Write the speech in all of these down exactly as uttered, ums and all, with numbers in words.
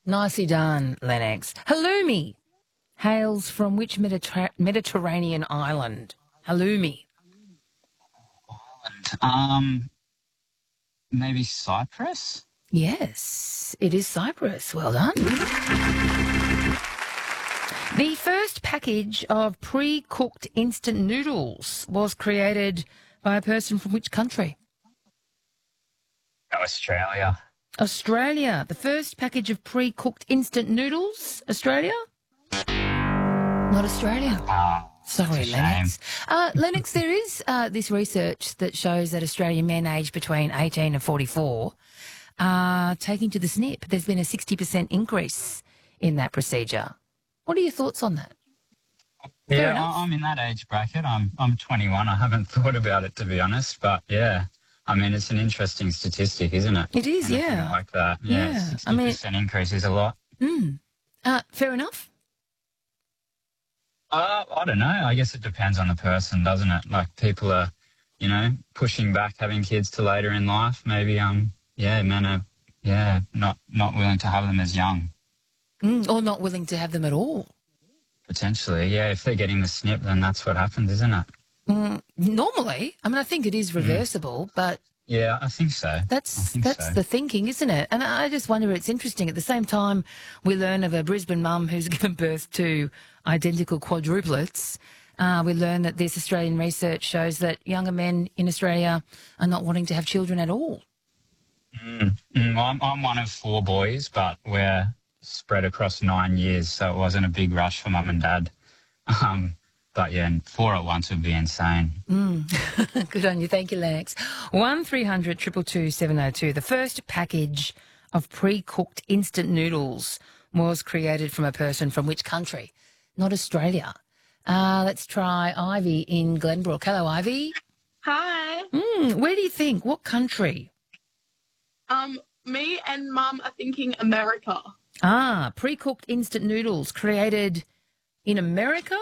Nicely done, Lennox. Halloumi hails from which Mediter- Mediterranean island? Halloumi. Um, maybe Cyprus? Yes, it is Cyprus. Well done. The first package of pre-cooked instant noodles was created by a person from which country? Australia. Australia. The first package of pre-cooked instant noodles? Australia? Not Australia. Oh, Sorry, it's a Lennox. shame. Uh, Lennox, there is uh, this research that shows that Australian men aged between eighteen and forty-four are taking to the snip. There's been a sixty percent increase in that procedure. What are your thoughts on that? Fair Yeah, enough. I- I'm in that age bracket. I'm I'm twenty-one. I haven't thought about it, to be honest, but yeah. I mean, it's an interesting statistic, isn't it? It is, When I think yeah. Like that. Yeah, Yeah, I sixty mean- percent increase is a lot. Mm. Uh, fair enough. Uh, I don't know. I guess it depends on the person, doesn't it? Like people are, you know, pushing back having kids to later in life. Maybe, um, yeah, men are, yeah, not not willing to have them as young. Mm, or not willing to have them at all. Potentially, yeah. If they're getting the snip, then that's what happens, isn't it? Mm, normally, I mean, I think it is reversible, but Yeah, I think so. I that's think that's so. the thinking, isn't it? And I just wonder, it's interesting. At the same time, we learn of a Brisbane mum who's given birth to identical quadruplets. Uh, we learn that this Australian research shows that younger men in Australia are not wanting to have children at all. Mm, mm, I'm, I'm one of four boys, but we're spread across nine years, so it wasn't a big rush for mum and dad. Um, but yeah, and four at once would be insane. Mm. Good on you. Thank you, Lennox. one three hundred two two two seven oh two. The first package of pre-cooked instant noodles was created from a person from which country? Not Australia. Uh, let's try Ivy in Glenbrook. Hello, Ivy. Hi. Mm, where do you think? What country? Um, me and Mum are thinking America. Ah, pre-cooked instant noodles created in America?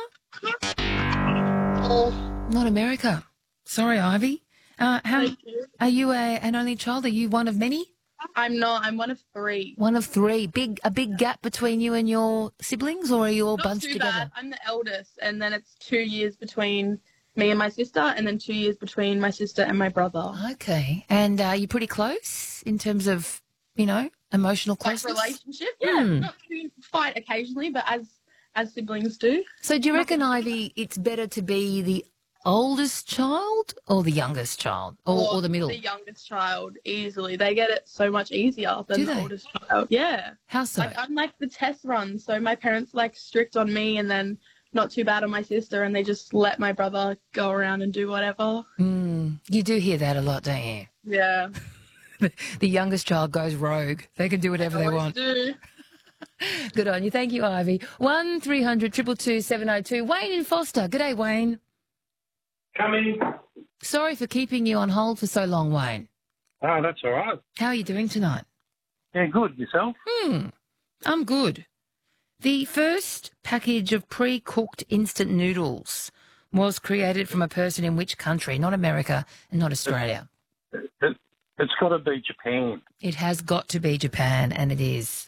Oh, Not America. Sorry, Ivy. Uh, how thank you. are you a, an only child? Are you one of many? I'm not. I'm one of three. One of three. Big a big gap between you and your siblings, or are you all Not bunched too together? bad. I'm the eldest, and then it's two years between me and my sister, and then two years between my sister and my brother. Okay. And uh, are you pretty close in terms of, you know, emotional Like closeness? relationship, yeah. Hmm. Not too fight occasionally, but as as siblings do. So do you reckon, Ivy, it's better to be the oldest child or the youngest child or, or the middle? The youngest child, easily. They get it so much easier than Do the they? oldest child. Yeah. How so? Like I'm like the test run, so my parents like strict on me, and then not too bad on my sister, and they just let my brother go around and do whatever. Mm, you do hear that a lot, don't you? Yeah, The youngest child goes rogue. They can do whatever they always want. do. Good on you. Thank you, Ivy. one three hundred two two two seven oh two. Wayne in Foster. G'day, Wayne. Coming. Sorry for keeping you on hold for so long, Wayne. Oh, that's all right. How are you doing tonight? Yeah, good. Yourself? Hmm, I'm good. The first package of pre-cooked instant noodles was created from a person in which country? Not America and not Australia. It, it, it's got to be Japan. It has got to be Japan, and it is.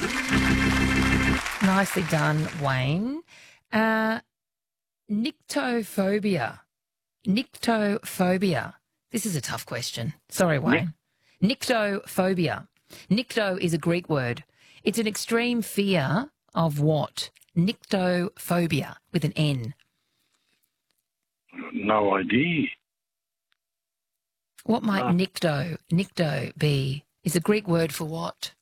Nicely done, Wayne. Uh, nyctophobia. Nyctophobia. This is a tough question. Sorry, Wayne. Nyctophobia. Nycto is a Greek word. It's an extreme fear of what? Nyctophobia with an N. No idea. What might Ah. nycto, nycto be? Is a Greek word for what?